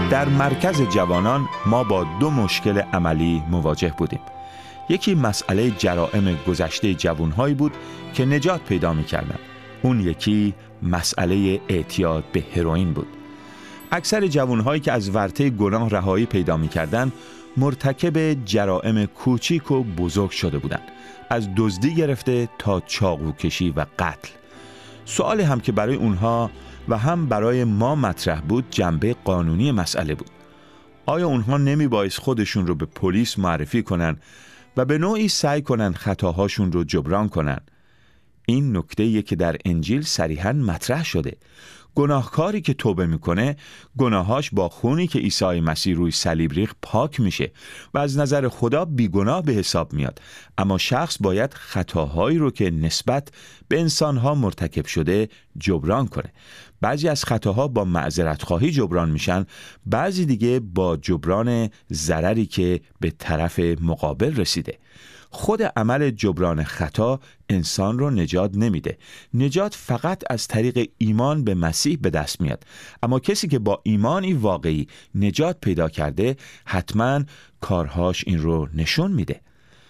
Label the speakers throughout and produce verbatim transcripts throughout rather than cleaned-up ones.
Speaker 1: در مرکز جوانان ما با دو مشکل عملی مواجه بودیم. یکی مسئله جرائم گذشته جوانهایی بود که نجات پیدا می‌کردند. اون یکی مسئله اعتیاد به هروئین بود. اکثر جوانهایی که از ورطه گناه رهایی پیدا می‌کردند مرتکب جرائم کوچیک و بزرگ شده بودند، از دزدی گرفته تا چاقوکشی و قتل. سوالی هم که برای اونها و هم برای ما مطرح بود جنبه قانونی مسئله بود. آیا اونها نمیبایست خودشون رو به پلیس معرفی کنن و به نوعی سعی کنن خطاهاشون رو جبران کنن؟ این نکته‌ایه که در انجیل صریحاً مطرح شده. گناهکاری که توبه میکنه گناهاش با خونی که عیسی مسیح روی صلیب ریخت پاک میشه و از نظر خدا بیگناه به حساب میاد. اما شخص باید خطاهایی رو که نسبت به انسانها مرتکب شده جبران کنه. بعضی از خطاها با معذرت خواهی جبران میشن، بعضی دیگه با جبران ضرری که به طرف مقابل رسیده. خود عمل جبران خطا انسان رو نجات نمیده. نجات فقط از طریق ایمان به مسیح به دست میاد. اما کسی که با ایمانی واقعی نجات پیدا کرده حتما کارهاش این رو نشون میده.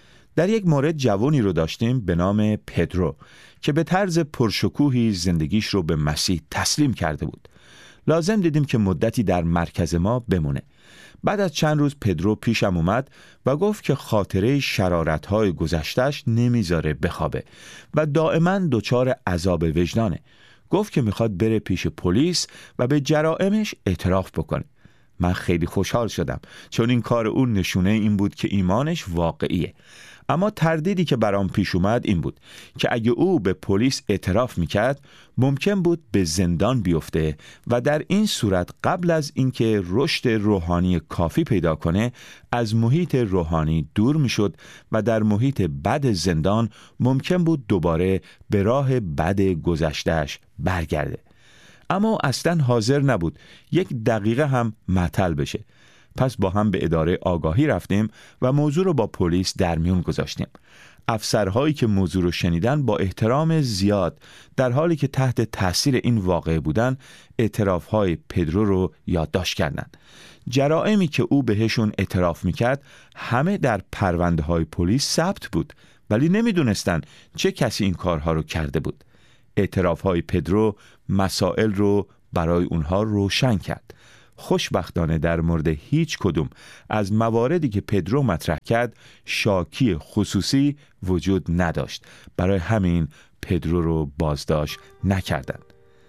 Speaker 1: در یک مورد جوانی رو داشتیم به نام پدرو که به طرز پرشکوهی زندگیش رو به مسیح تسلیم کرده بود. لازم دیدیم که مدتی در مرکز ما بمونه. بعد از چند روز پدرو پیشم اومد و گفت که خاطره شرارت‌های گذشتش نمیذاره بخوابه و دائما دچار عذاب وجدانه. گفت که میخواد بره پیش پلیس و به جرائمش اعتراف بکنه. من خیلی خوشحال شدم چون این کار اون نشونه این بود که ایمانش واقعیه. اما تردیدی که برام پیش اومد این بود که اگه او به پلیس اعتراف میکرد ممکن بود به زندان بیفته و در این صورت قبل از اینکه رشد روحانی کافی پیدا کنه از محیط روحانی دور میشد و در محیط بد زندان ممکن بود دوباره به راه بد گذشته‌اش برگرده. اما اصلاً حاضر نبود یک دقیقه هم معطل بشه. پس با هم به اداره آگاهی رفتیم و موضوع رو با پلیس در میون گذاشتیم. افسرهایی که موضوع رو شنیدن با احترام زیاد در حالی که تحت تاثیر این واقعه بودن اعترافهای پدرو رو یادداشت کردند. جرائمی که او بهشون اعتراف میکرد همه در پرونده های پلیس ثبت بود، ولی نمیدونستن چه کسی این کارها رو کرده بود. اعترافهای پدرو مسائل رو برای اونها روشن کرد. خوشبختانه در مورد هیچ کدوم از مواردی که پدرو مطرح کرد شاکی خصوصی وجود نداشت. برای همین پدرو رو بازداشت نکردند.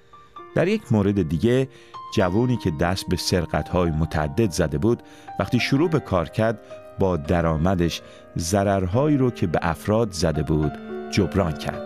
Speaker 1: در یک مورد دیگه جوانی که دست به سرقت‌های متعدد زده بود وقتی شروع به کار کرد با درآمدش ضررهایی رو که به افراد زده بود جبران کرد.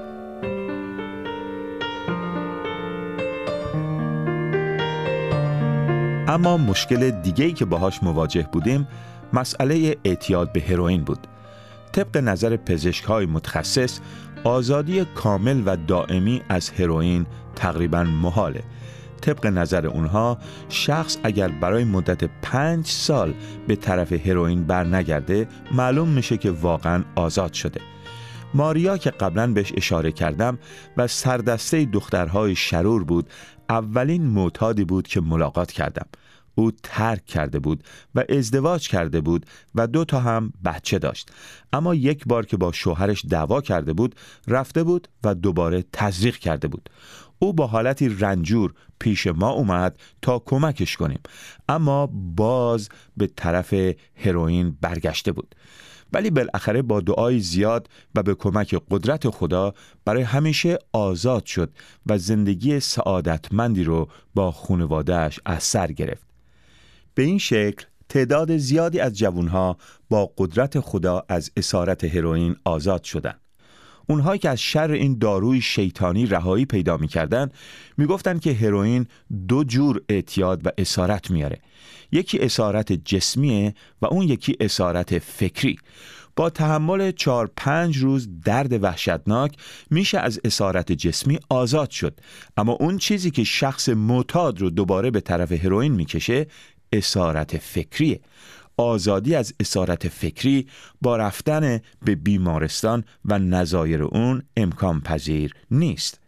Speaker 1: اما مشکل دیگه‌ای که باهاش مواجه بودیم مسئله اعتیاد به هروئین بود. طبق نظر پزشک‌های متخصص آزادی کامل و دائمی از هروئین تقریباً محاله. طبق نظر اونها شخص اگر برای مدت پنج سال به طرف هروئین بر نگرده معلوم میشه که واقعاً آزاد شده. ماریا که قبلاً بهش اشاره کردم و سردسته دخترهای شرور بود، اولین معتادی بود که ملاقات کردم. او ترک کرده بود و ازدواج کرده بود و دو تا هم بچه داشت. اما یک بار که با شوهرش دعوا کرده بود رفته بود و دوباره تزریق کرده بود. او با حالتی رنجور پیش ما اومد تا کمکش کنیم، اما باز به طرف هروئین برگشته بود. ولی بالاخره با دعای زیاد و به کمک قدرت خدا برای همیشه آزاد شد و زندگی سعادتمندی رو با خانواده‌اش از سر گرفت. به این شکل تعداد زیادی از جوانها با قدرت خدا از اسارت هروئین آزاد شدند. اونهایی که از شر این داروی شیطانی رهایی پیدا می‌کردن میگفتن که هروئین دو جور اعتیاد و اسارت میاره. یکی اسارت جسمیه و اون یکی اسارت فکری. با تحمل چهار پنج روز درد وحشتناک میشه از اسارت جسمی آزاد شد، اما اون چیزی که شخص معتاد رو دوباره به طرف هروئین میکشه اسارت فکریه. آزادی از اسارت فکری با رفتن به بیمارستان و نظایر اون امکان پذیر نیست.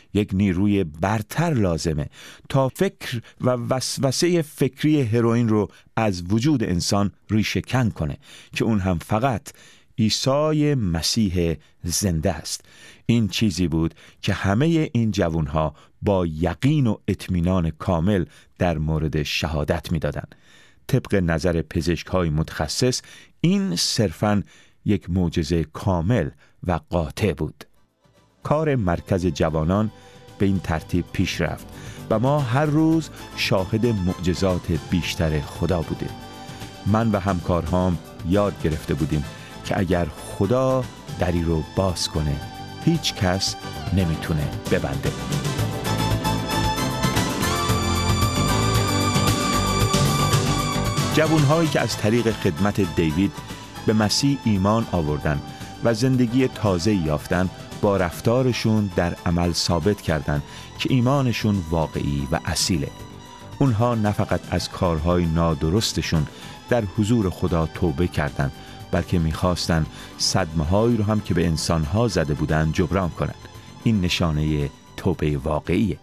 Speaker 1: یک نیروی برتر لازمه تا فکر و وسوسه فکری هروئین رو از وجود انسان ریشه کن کنه که اون هم فقط عیسی مسیح زنده است. این چیزی بود که همه این جوانها با یقین و اطمینان کامل در مورد شهادت می‌دادند. طبق نظر پزشک‌های متخصص این صرفاً یک معجزه کامل و قاطع بود. کار مرکز جوانان به این ترتیب پیش رفت و ما هر روز شاهد معجزات بیشتر خدا بودیم. من و همکارهام یاد گرفته بودیم که اگر خدا دری رو باز کنه هیچ کس نمیتونه ببنده. جوانهایی که از طریق خدمت دیوید به مسیح ایمان آوردن و زندگی تازه یافتن با رفتارشون در عمل ثابت کردند که ایمانشون واقعی و اصیله. اونها نه فقط از کارهای نادرستشون در حضور خدا توبه کردند، بلکه میخواستن صدمه‌هایی رو هم که به انسانها زده بودن جبران کنند. این نشانه توبه واقعیه.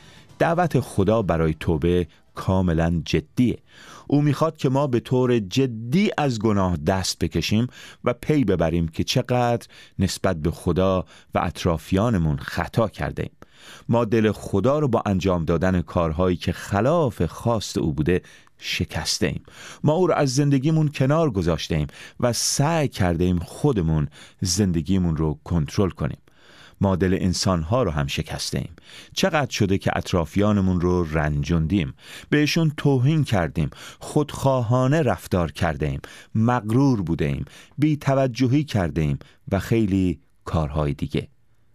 Speaker 1: دعوت خدا برای توبه کاملا جدیه. او میخواد که ما به طور جدی از گناه دست بکشیم و پی ببریم که چقدر نسبت به خدا و اطرافیانمون خطا کرده ایم. ما دل خدا رو با انجام دادن کارهایی که خلاف خواست او بوده شکسته ایم. ما او رو از زندگیمون کنار گذاشته ایم و سعی کرده ایم خودمون زندگیمون رو کنترل کنیم. ما دل انسانها رو هم شکسته ایم. چقدر شده که اطرافیانمون رو رنجوندیم، بهشون توهین کردیم، خودخواهانه رفتار کرده ایم، مغرور بوده ایم، بی توجهی کرده ایم و خیلی کارهای دیگه.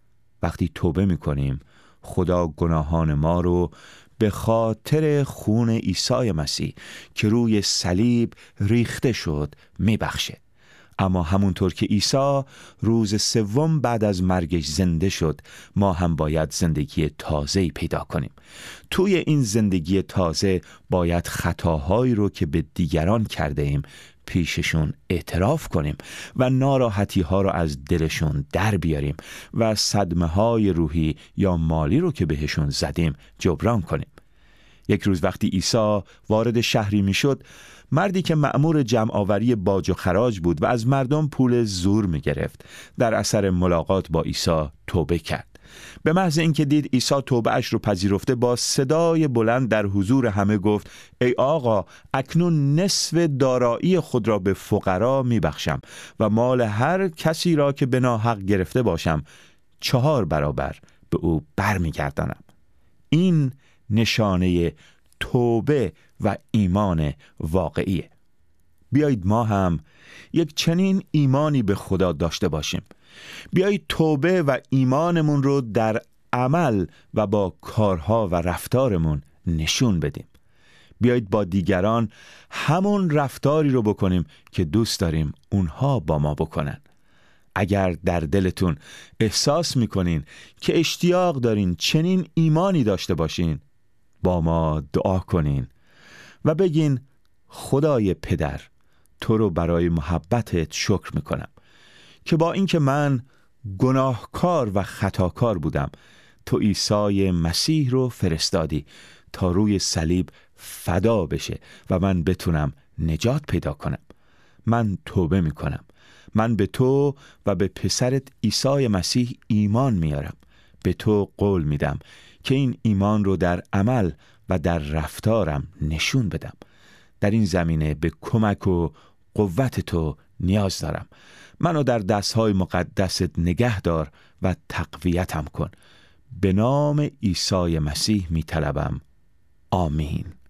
Speaker 1: وقتی توبه میکنیم خدا گناهان ما رو به خاطر خون عیسی مسیح که روی صلیب ریخته شد میبخشه. اما همونطور که عیسی روز سوم بعد از مرگش زنده شد، ما هم باید زندگی تازه‌ای پیدا کنیم. توی این زندگی تازه باید خطاهایی رو که به دیگران کرده ایم پیششون اعتراف کنیم و ناراحتی ها رو از دلشون در بیاریم و صدمه های روحی یا مالی رو که بهشون زدیم جبران کنیم. یک روز وقتی عیسی وارد شهری می شد، مردی که مأمور جمع‌آوری باج و خراج بود و از مردم پول زور می گرفت، در اثر ملاقات با عیسی توبه کرد. به محض اینکه دید عیسی توبه اش رو پذیرفته، با صدای بلند در حضور همه گفت: ای آقا، اکنون نصف دارایی خود را به فقرا می بخشم و مال هر کسی را که به ناحق گرفته باشم چهار برابر به او بر می گردانم. این نشانه توبه و ایمان واقعیه. بیایید ما هم یک چنین ایمانی به خدا داشته باشیم. بیایید توبه و ایمانمون رو در عمل و با کارها و رفتارمون نشون بدیم. بیایید با دیگران همون رفتاری رو بکنیم که دوست داریم اونها با ما بکنن. اگر در دلتون احساس میکنین که اشتیاق دارین چنین ایمانی داشته باشین، با ما دعا کنین و بگین: خدای پدر، تو رو برای محبتت شکر میکنم که با اینکه من گناهکار و خطاکار بودم، تو عیسی مسیح رو فرستادی تا روی صلیب فدا بشه و من بتونم نجات پیدا کنم. من توبه میکنم. من به تو و به پسرت عیسی مسیح ایمان میارم. به تو قول میدم که این ایمان رو در عمل و در رفتارم نشون بدم. در این زمینه به کمک و قوت تو نیاز دارم. منو در دستهای مقدست نگه دار و تقویتم کن. به نام عیسی مسیح می طلبم. آمین.